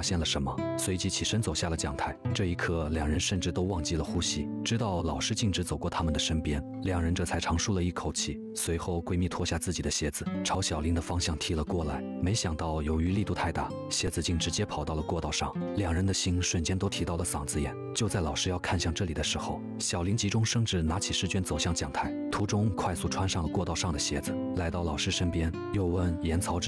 现了什么，随即起身走下了讲台。这一刻，两人甚至都忘记了呼吸，直到老师径直走过他们的身边，两人这才长舒了一口气。随后，闺蜜脱下自己的鞋子，朝小林的方向踢了过来。没想到，由于力度太大，鞋子竟直接跑到了过道上，两人的心瞬间都提到了嗓子眼。就在老师要看向这里的时候，小林急中生智，拿起试卷走向讲台，途中快速穿上了过道上的鞋子，来到老师身边，又问言曹